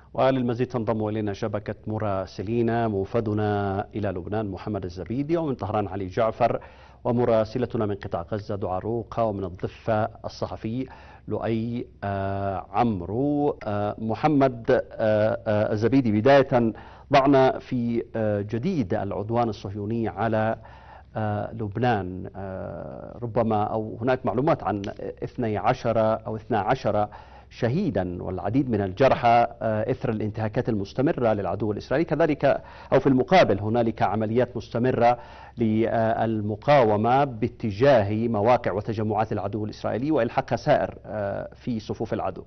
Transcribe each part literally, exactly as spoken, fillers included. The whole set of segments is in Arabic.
وللمزيد تنضم إلينا شبكة مراسلين موفدنا إلى لبنان محمد الزبيدي، ومن طهران علي جعفر، ومراسلتنا من قطاع غزة دعاء روقة، ومن الضفة الصحفي لؤي آه عمرو. آه محمد آه آه الزبيدي، بداية ضعنا في آه جديد العدوان الصهيوني على آه لبنان. آه ربما أو هناك معلومات عن اثني عشر أو اثنا عشر شهيدا والعديد من الجرحى إثر الانتهاكات المستمرة للعدو الإسرائيلي. كذلك أو في المقابل هنالك عمليات مستمرة للمقاومة باتجاه مواقع وتجمعات العدو الإسرائيلي وإلحاق خسائر في صفوف العدو.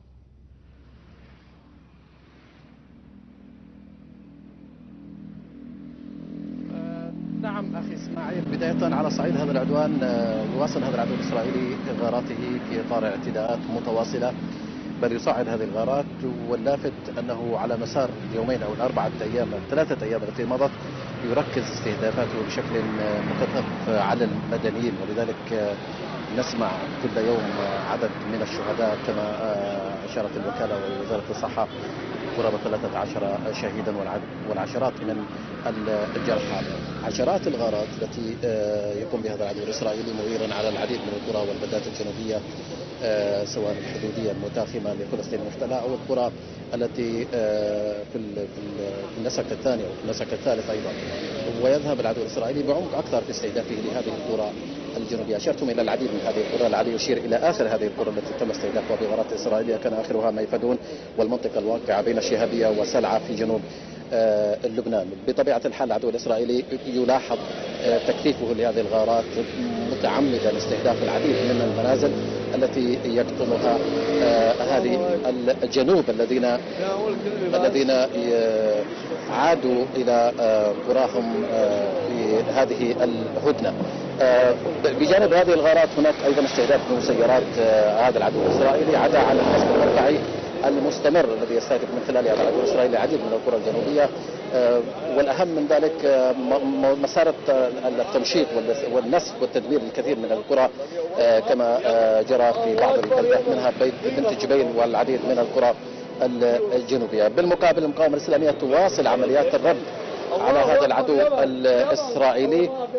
نعم أخي إسماعيل، بداية على صعيد هذا العدوان يواصل هذا العدو الإسرائيلي غاراته في إطار اعتداءات متواصلة، بل يصعد هذه الغارات، واللافت أنه على مسار اليومين أو الأربعة أيام الثلاثة أيام التي مضت يركز استهدافاته بشكل مكثف على المدنيين، ولذلك نسمع كل يوم عدد من الشهداء كما أشارت الوكالة ووزارة الصحة قرابة ثلاثة عشر شهيدا والعشرات من الجرحى. عشرات الغارات التي يقوم بها العدو الإسرائيلي مغيرا على العديد من القرى والبلدات الجنوبية، سواء الحدودية المتاخمة لفلسطين المحتلة أو القرى التي في النسق الثاني أو في النسق الثالث أيضا. ويذهب العدو الإسرائيلي بعمق أكثر في استهدافه لهذه القرى الجنوبية. أشرتم إلى العديد من هذه القرى، العدو يشير إلى آخر هذه القرى التي تم استهدافها بغارات إسرائيلية، كان آخرها ميفدون والمنطقة الواقعة بين شهابية وسلعة في جنوب لبنان. بطبيعة الحال العدو الإسرائيلي يلاحظ تكثيفه لهذه الغارات متعمدا استهداف العديد من المنازل التي يقطنها هذه الجنوب الذين الذين عادوا إلى قراهم في هذه الهدنة. بجانب هذه الغارات هناك أيضا استهداف مسيرات هذا العدو الإسرائيلي، عدا عن القصف المدفعي المستمر الذي يستهدف من خلاله هذا العدو الإسرائيلي العديد من القرى الجنوبية. والأهم من ذلك مسار التمشيط والنسف والتدمير للكثير من القرى كما جرى في بعض البلدات منها بنت جبيل والعديد من القرى الجنوبية. بالمقابل المقاومة الإسلامية تواصل عمليات الرد على هذا العدو الإسرائيلي.